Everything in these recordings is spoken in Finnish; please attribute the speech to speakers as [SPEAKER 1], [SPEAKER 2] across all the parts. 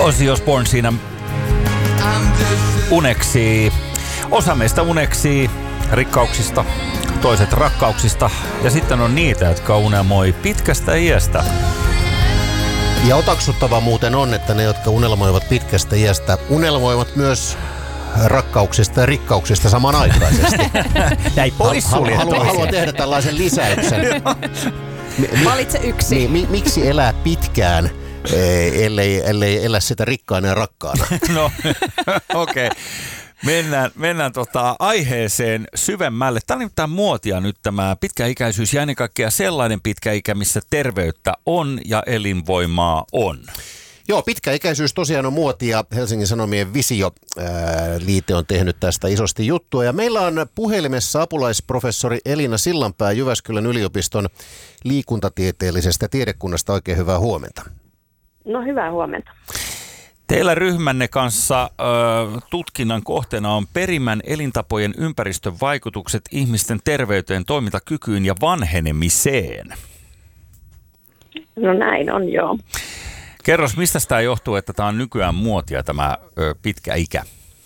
[SPEAKER 1] Ozzy Osbourne siinä uneksii. Osa meistä uneksii rikkauksista, toiset rakkauksista ja sitten on niitä, jotka unelmoi pitkästä iästä.
[SPEAKER 2] Ja otaksuttava muuten on, että ne, jotka unelmoivat pitkästä iästä, unelmoivat myös rakkauksista ja rikkauksista samanaikaisesti.
[SPEAKER 1] Näin poissuljettu.
[SPEAKER 2] Haluan tehdä tällaisen lisäyksen.
[SPEAKER 3] Valitse yksi.
[SPEAKER 2] Miksi elää pitkään, ellei elä sitä rikkaana ja rakkaana?
[SPEAKER 1] No, okei. Mennään aiheeseen syvemmälle. Tämä on nimittäin muotia nyt tämä pitkäikäisyys ja ennen kaikkea sellainen pitkäikä, missä terveyttä on ja elinvoimaa on.
[SPEAKER 2] Joo, pitkäikäisyys tosiaan on muotia. Helsingin Sanomien Visio-liite on tehnyt tästä isosti juttua. Ja meillä on puhelimessa apulaisprofessori Elina Sillanpää Jyväskylän yliopiston liikuntatieteellisestä tiedekunnasta. Oikein hyvää huomenta.
[SPEAKER 4] No hyvää huomenta.
[SPEAKER 1] Teillä ryhmänne kanssa tutkinnan kohteena on perimän elintapojen ympäristön vaikutukset ihmisten terveyteen, toimintakykyyn ja vanhenemiseen.
[SPEAKER 4] No näin on, joo.
[SPEAKER 1] Kerros, mistä tämä johtuu, että tämä on nykyään muotia, tämä pitkä ikä?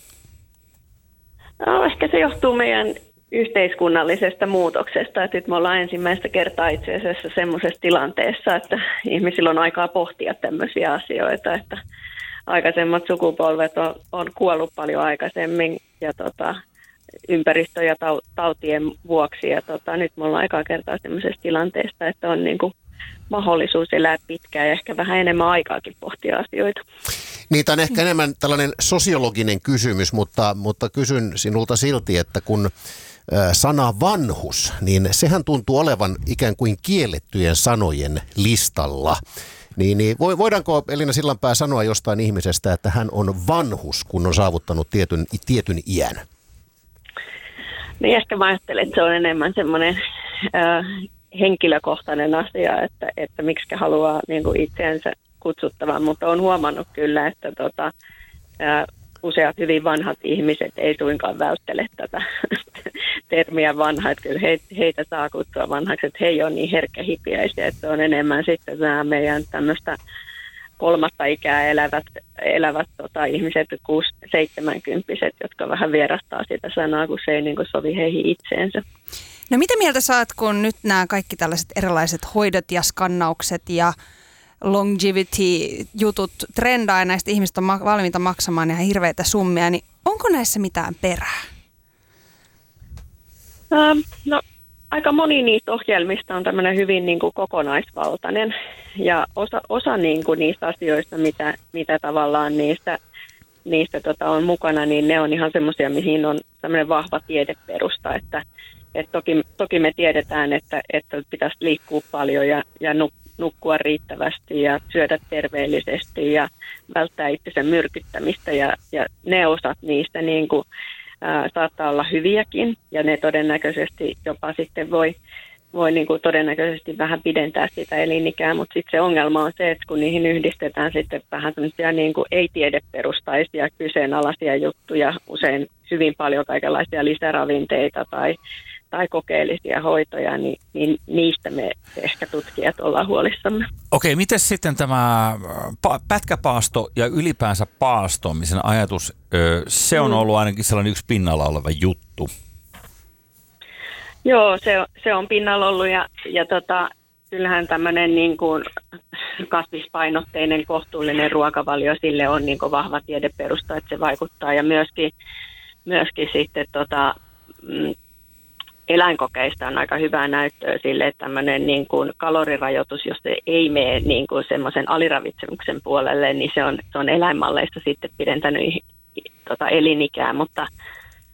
[SPEAKER 4] No, ehkä se johtuu meidän yhteiskunnallisesta muutoksesta. Että nyt me ollaan ensimmäistä kertaa itse asiassa semmoisessa tilanteessa, että ihmisillä on aikaa pohtia tämmöisiä asioita, että aikaisemmat sukupolvet on kuollut paljon aikaisemmin ja ympäristö- ja tautien vuoksi. Ja nyt me ollaan aikaa kertaa semmoisessa tilanteessa, että on niin kuin mahdollisuus elää pitkään ja ehkä vähän enemmän aikaakin pohtia asioita.
[SPEAKER 2] Niitä on ehkä enemmän tällainen sosiologinen kysymys, mutta kysyn sinulta silti, että kun sana vanhus, niin sehän tuntuu olevan ikään kuin kiellettyjen sanojen listalla. Niin voidaanko Elina Sillanpää sanoa jostain ihmisestä, että hän on vanhus, kun on saavuttanut tietyn iän?
[SPEAKER 4] Niin ehkä mä ajattelen, että se on enemmän semmoinen henkilökohtainen asia, että miksi haluaa niin kuin itseänsä kutsuttavan, mutta olen huomannut kyllä, että useat hyvin vanhat ihmiset ei suinkaan välttele tätä termiä vanha, että kyllä heitä saa kutsua vanhaksi, että he ei ole niin herkkähipiäisiä, että on enemmän sitten nämä meidän tämmöistä kolmatta ikää elävät ihmiset, 6-70-kymppiset, jotka vähän vierastaa sitä sanaa, kun se ei niin kuin sovi heihin itseensä.
[SPEAKER 3] No mitä mieltä saat, kun nyt nämä kaikki tällaiset erilaiset hoidot ja skannaukset ja longevity-jutut trendaa ja näistä ihmistä on valmiita maksamaan ihan hirveitä summia, niin onko näissä mitään perää?
[SPEAKER 4] No aika moni niistä ohjelmista on tämmöinen hyvin niin kuin kokonaisvaltainen ja osa niin kuin niistä asioista, mitä tavallaan niistä on mukana, niin ne on ihan semmoisia, mihin on tämmöinen vahva tiedeperusta, että toki me tiedetään, että pitäisi liikkua paljon ja nukkua riittävästi ja syödä terveellisesti ja välttää itsensä myrkyttämistä ja ne osat niistä niin kuin, saattaa olla hyviäkin ja ne todennäköisesti jopa sitten voi niin kuin todennäköisesti vähän pidentää sitä elinikää, mutta sitten se ongelma on se, että kun niihin yhdistetään sitten vähän sellaisia niin kuin ei-tiedeperustaisia kyseenalaisia juttuja, usein hyvin paljon kaikenlaisia lisäravinteita tai kokeellisia hoitoja, niin niistä me ehkä tutkijat ollaan huolissamme.
[SPEAKER 1] Okei, miten sitten tämä pätkäpaasto ja ylipäänsä paastomisen ajatus, se on ollut ainakin sellainen yksi pinnalla oleva juttu.
[SPEAKER 4] Joo, se on pinnalla ollut ja kyllähän tämmöinen niin kuin kasvispainotteinen kohtuullinen ruokavalio, sille on niin kuin vahva tiedeperusta, että se vaikuttaa ja myöskin sitten eläinkokeista on aika hyvää näyttöä sille, että tämmöinen niin kuin kalorirajoitus, jos se ei mene niin kuin semmoisen aliravitsemuksen puolelle, niin se on eläinmalleissa sitten pidentänyt elinikää, mutta